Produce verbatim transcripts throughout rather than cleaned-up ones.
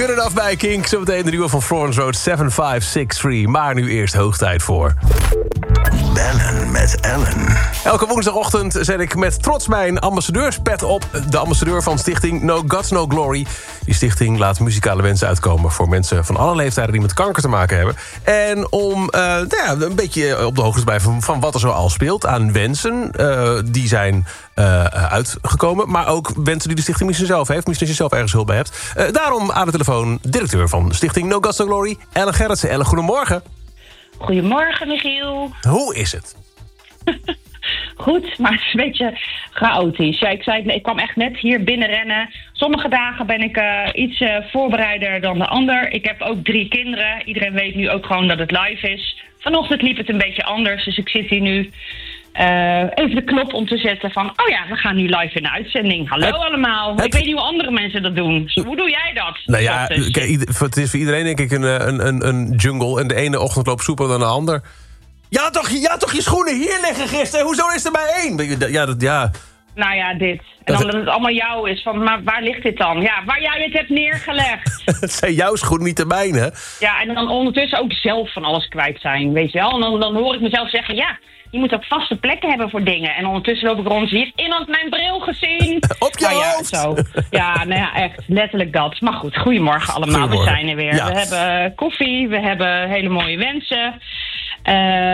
Good Enough bij Kink. Zometeen de nieuwe van Florence Road zeven vijf zes drie. Maar nu eerst hoog tijd voor... Bellen met Ellen. Elke woensdagochtend zet ik met trots mijn ambassadeurspet op. De ambassadeur van stichting No Guts, No Glory. Die stichting laat muzikale wensen uitkomen voor mensen van alle leeftijden die met kanker te maken hebben. En om uh, nou ja, een beetje op de hoogte te blijven van, van wat er zo al speelt aan wensen. Uh, die zijn uh, uitgekomen. Maar ook wensen die de stichting misschien zelf heeft. Misschien als je zelf ergens hulp bij hebt. Uh, daarom aan de telefoon directeur van stichting No Guts, No Glory. Ellen Gerritsen. Ellen, goedemorgen. Goedemorgen, Michiel. Hoe is het? Goed, maar het is een beetje chaotisch. Ja, ik, zei, ik kwam echt net hier binnenrennen. Sommige dagen ben ik uh, iets uh, voorbereider dan de ander. Ik heb ook drie kinderen. Iedereen weet nu ook gewoon dat het live is. Vanochtend liep het een beetje anders, dus ik zit hier nu... Uh, even de knop om te zetten van... oh ja, we gaan nu live in de uitzending. Hallo heb, allemaal. Heb, ik weet niet hoe andere mensen dat doen. Dus hoe doe jij dat? Nou ja, dat is... kijk, het is voor iedereen denk ik een, een, een, een jungle. En de ene ochtend loopt soepeler dan de ander. Ja toch, ja, toch je schoenen hier liggen gisteren. Hoezo is er maar één? Ja, dat, ja. Nou ja, dit. En dan dat het allemaal jou is. Van, maar waar ligt dit dan? Ja, waar jij het hebt neergelegd. Het zijn jouw schoenen, niet de mijne. Ja, en dan ondertussen ook zelf van alles kwijt zijn, weet je wel. En dan, dan hoor ik mezelf zeggen, ja... je moet ook vaste plekken hebben voor dingen. En ondertussen loop ik rond. Heeft iemand mijn bril gezien? Op je nou ja, hoofd! Zo. Ja, nou ja, echt. Letterlijk dat. Maar goed, goedemorgen allemaal. Goedemorgen. We zijn er weer. Ja. We hebben koffie. We hebben hele mooie wensen. Uh,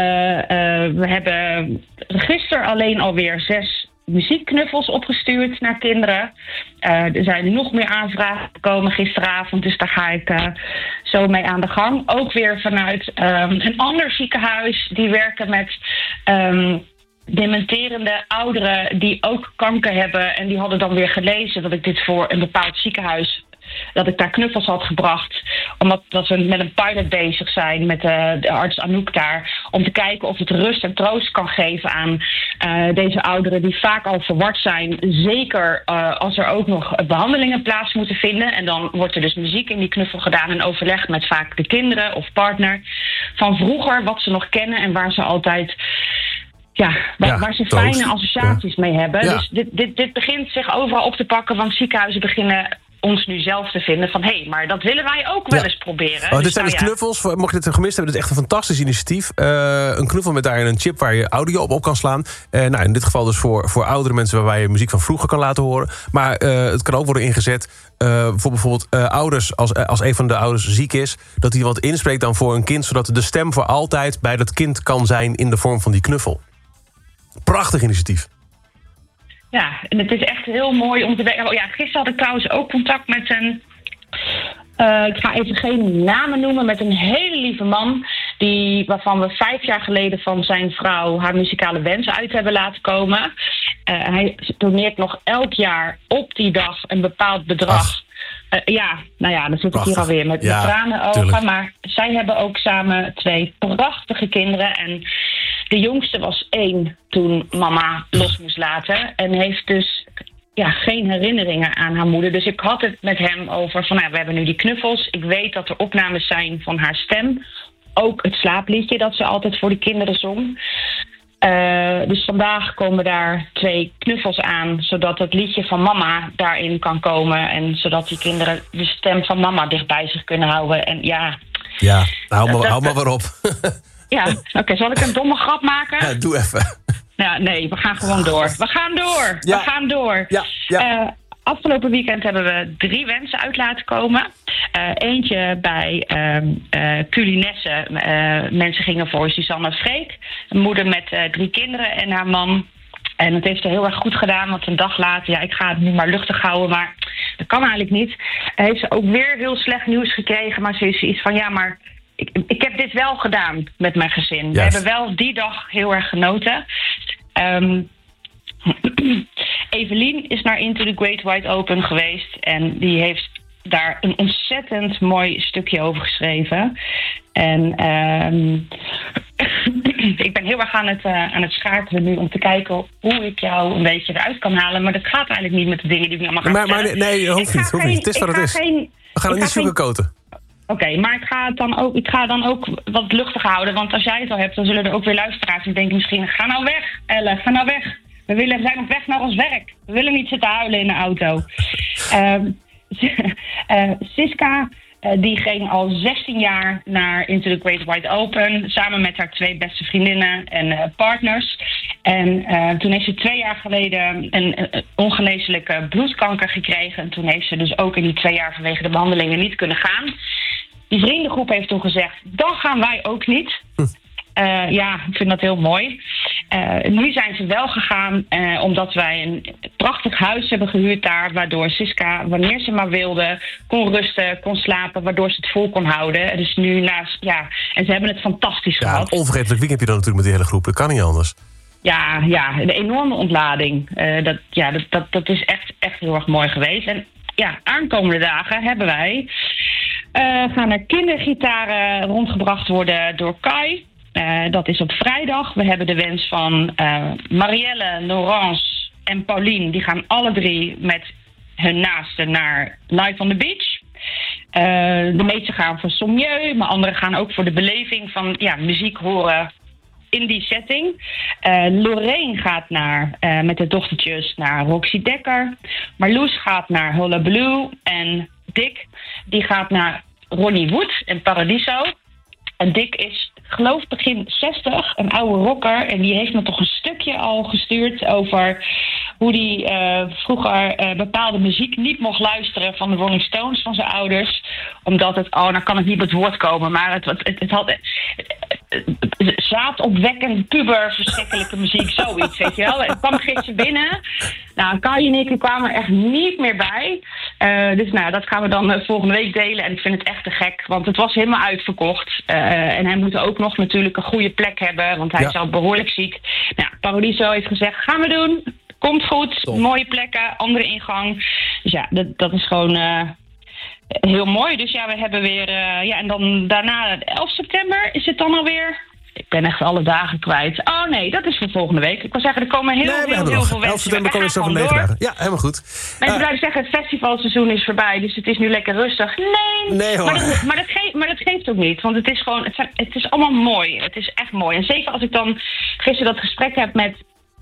uh, we hebben gisteren alleen alweer zes muziekknuffels opgestuurd naar kinderen. Uh, er zijn nog meer aanvragen gekomen gisteravond. Dus daar ga ik uh, zo mee aan de gang. Ook weer vanuit um, een ander ziekenhuis. Die werken met um, dementerende ouderen die ook kanker hebben. En die hadden dan weer gelezen dat ik dit voor een bepaald ziekenhuis... dat ik daar knuffels had gebracht. Omdat dat we met een pilot bezig zijn met uh, de arts Anouk daar. Om te kijken of het rust en troost kan geven aan uh, deze ouderen die vaak al verward zijn. Zeker uh, als er ook nog behandelingen plaats moeten vinden. En dan wordt er dus muziek in die knuffel gedaan en overleg met vaak de kinderen of partner. Van vroeger, wat ze nog kennen en waar ze altijd... Ja, waar, ja, waar ze toast. fijne associaties ja. mee hebben. Ja. Dus dit, dit, dit begint zich overal op te pakken, want ziekenhuizen beginnen ons nu zelf te vinden van... hé, hey, maar dat willen wij ook wel ja. eens proberen. Oh, dus dit zijn nou, dus ja. knuffels, mocht je dit gemist hebben... dit is echt een fantastisch initiatief. Uh, een knuffel met daarin een chip waar je audio op, op kan slaan. Uh, nou, in dit geval dus voor, voor oudere mensen... waarbij je muziek van vroeger kan laten horen. Maar uh, het kan ook worden ingezet uh, voor bijvoorbeeld uh, ouders... Als, uh, als een van de ouders ziek is... dat hij wat inspreekt dan voor een kind... zodat de stem voor altijd bij dat kind kan zijn... in de vorm van die knuffel. Prachtig initiatief. Ja, en het is echt heel mooi om te weten. Oh ja, gisteren had ik trouwens ook contact met een... Uh, ik ga even geen namen noemen, met een hele lieve man... Die, waarvan we vijf jaar geleden van zijn vrouw haar muzikale wens uit hebben laten komen. Uh, hij doneert nog elk jaar op die dag een bepaald bedrag... Uh, ja, nou ja, dan zit ik hier alweer met ja, mijn tranen ogen. Tuurlijk. Maar zij hebben ook samen twee prachtige kinderen. En de jongste was één toen mama los moest laten. En heeft dus ja, geen herinneringen aan haar moeder. Dus ik had het met hem over van, nou, we hebben nu die knuffels. Ik weet dat er opnames zijn van haar stem. Ook het slaapliedje dat ze altijd voor de kinderen zong. Uh, dus vandaag komen daar twee knuffels aan... zodat het liedje van mama daarin kan komen... en zodat die kinderen de stem van mama dicht bij zich kunnen houden. En ja... Ja, hou maar, dat, hou maar weer op. Ja, oké, okay, zal ik een domme grap maken? Ja, doe even. Ja, nee, we gaan gewoon door. We gaan door, ja. we gaan door. Ja, ja. Uh, afgelopen weekend hebben we drie wensen uit laten komen. Uh, eentje bij uh, uh, Culinesse. Uh, mensen gingen voor Suzanne Freek. Een moeder met uh, drie kinderen en haar man. En het heeft er heel erg goed gedaan, want een dag later... ja, ik ga het nu maar luchtig houden, maar dat kan eigenlijk niet. Heeft ze ook weer heel slecht nieuws gekregen, maar ze is iets van... ja, maar ik, ik heb dit wel gedaan met mijn gezin. Yes. We hebben wel die dag heel erg genoten. Um, Evelien is naar Into the Great Wide Open geweest en die heeft daar een ontzettend mooi stukje over geschreven. En um, ik ben heel erg aan het, uh, aan het schakelen nu om te kijken hoe ik jou een beetje eruit kan halen. Maar dat gaat eigenlijk niet met de dingen die ik nu allemaal ga Maar, maar nee, nee, hoeft niet, hoeft niet. Het is wat het is. Geen, We gaan het niet sugarcoaten. Oké, okay, maar ik ga, het dan ook, ik ga dan ook wat luchtig houden. Want als jij het al hebt, dan zullen er ook weer luisteraars die denken misschien... ga nou weg, Elle, ga nou weg. We willen, we zijn op weg naar ons werk. We willen niet zitten huilen in de auto. Um, uh, Siska, uh, die ging al zestien jaar naar Into the Great Wide Open, samen met haar twee beste vriendinnen en uh, partners. En uh, toen heeft ze twee jaar geleden een, een ongeneeslijke bloedkanker gekregen. En toen heeft ze dus ook in die twee jaar vanwege de behandelingen niet kunnen gaan. Die vriendengroep heeft toen gezegd, dan gaan wij ook niet. Hm. Uh, ja, ik vind dat heel mooi. Uh, nu zijn ze wel gegaan uh, omdat wij een prachtig huis hebben gehuurd daar, waardoor Siska, wanneer ze maar wilde, kon rusten, kon slapen, waardoor ze het vol kon houden. Dus nu naast, ja, en ze hebben het fantastisch ja, gehad. Een onvergetelijk weekend heb je dan natuurlijk met die hele groep. Dat kan niet anders. Ja, ja, een enorme ontlading. Uh, dat, ja, dat, dat, dat is echt, echt heel erg mooi geweest. En ja, aankomende dagen hebben wij uh, gaan er kindergitaren rondgebracht worden door Kai. Uh, dat is op vrijdag. We hebben de wens van uh, Marielle, Laurence en Pauline. Die gaan alle drie met hun naasten naar Live on the Beach. Uh, de meeste gaan voor Sommieu, maar anderen gaan ook voor de beleving van ja, muziek horen in die setting. Uh, Lorraine gaat naar, uh, met de dochtertjes naar Roxy Dekker. Marloes gaat naar Hullabaloo. En Dick die gaat naar Ronnie Wood en Paradiso. En Dick is, geloof begin zestig, een oude rocker. En die heeft me toch een stukje al gestuurd over hoe hij uh, vroeger uh, bepaalde muziek niet mocht luisteren van de Rolling Stones van zijn ouders. Omdat het, oh, nou kan het niet op het woord komen, maar het, het, het had zaadopwekkend, puber, verschrikkelijke muziek, zoiets, weet je wel. Het kwam gisteren binnen. Nou, Kai en ik kwamen er echt niet meer bij. Uh, dus nou, dat gaan we dan uh, volgende week delen. En ik vind het echt te gek, want het was helemaal uitverkocht. Uh, en hij moet ook nog natuurlijk een goede plek hebben, want hij ja. is al behoorlijk ziek. Nou, Paradiso heeft gezegd, gaan we doen. Komt goed, Top. Mooie plekken, andere ingang. Dus ja, dat, dat is gewoon uh, heel mooi. Dus ja, we hebben weer... Uh, ja, en dan daarna, elf september, is het dan alweer... Ik ben echt alle dagen kwijt. Oh nee, dat is voor volgende week. Ik wil zeggen, er komen heel, nee, heel, heel veel wensen. elf september komen er zo van negen dagen. Ja, helemaal goed. Maar ik uh, blijf zeggen, het festivalseizoen is voorbij, dus het is nu lekker rustig. Nee, nee hoor. Maar, dat, maar, dat geeft, maar dat geeft ook niet. Want het is gewoon, het, zijn, het is allemaal mooi. Het is echt mooi. En zeker als ik dan gisteren dat gesprek heb met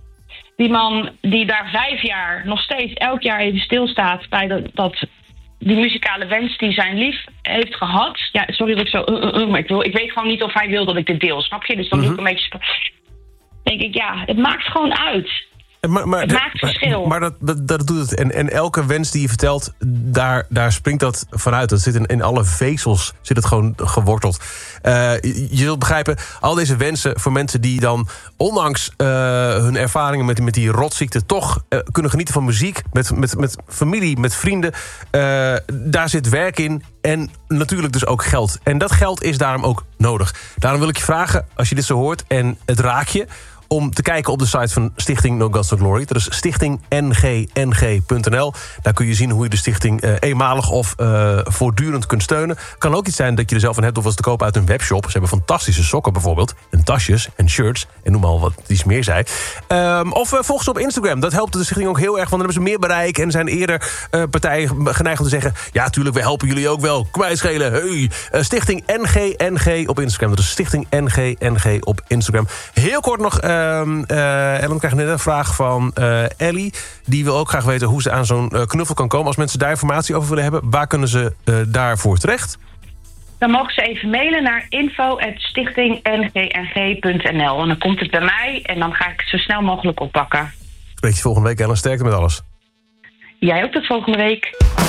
die man die daar vijf jaar nog steeds elk jaar even stilstaat bij dat, dat die muzikale wens die zijn lief heeft gehad. Ja, sorry dat ik zo... Uh, uh, uh, maar ik, wil, ik weet gewoon niet of hij wil dat ik dit deel, snap je? Dus dan mm-hmm. doe ik een beetje... denk ik, ja, het maakt gewoon uit. Maar, maar, het maakt verschil. Maar, maar dat, dat, dat doet het. En, en elke wens die je vertelt, daar, daar springt dat vanuit. Dat zit in, in alle vezels zit het gewoon geworteld. Uh, je, je zult begrijpen, al deze wensen voor mensen die dan, ondanks uh, hun ervaringen met, met die rotziekte, toch uh, kunnen genieten van muziek, met, met, met familie, met vrienden. Uh, daar zit werk in en natuurlijk dus ook geld. En dat geld is daarom ook nodig. Daarom wil ik je vragen, als je dit zo hoort en het raakt je, om te kijken op de site van Stichting No Gods No Glory. Dat is stichting n g n g punt n l. Daar kun je zien hoe je de stichting uh, eenmalig of uh, voortdurend kunt steunen. Kan ook iets zijn dat je er zelf van hebt of wat te kopen uit een webshop. Ze hebben fantastische sokken bijvoorbeeld. En tasjes en shirts. En noem maar al wat iets meer zei. Um, of uh, volg ze op Instagram. Dat helpt de stichting ook heel erg. Want dan hebben ze meer bereik. En zijn eerder uh, partijen geneigd om te zeggen, ja, tuurlijk, we helpen jullie ook wel. Kom mij schelen. Hey. Uh, Stichting N G N G op Instagram. Dat is Stichting N G N G op Instagram. Heel kort nog... Uh, Um, uh, Ellen krijgt net een vraag van uh, Ellie. Die wil ook graag weten hoe ze aan zo'n uh, knuffel kan komen. Als mensen daar informatie over willen hebben, waar kunnen ze uh, daarvoor terecht? Dan mogen ze even mailen naar info at stichting n g n g punt n l. En dan komt het bij mij en dan ga ik het zo snel mogelijk oppakken. Spreek je volgende week, Ellen. Sterkte met alles. Jij ook tot volgende week.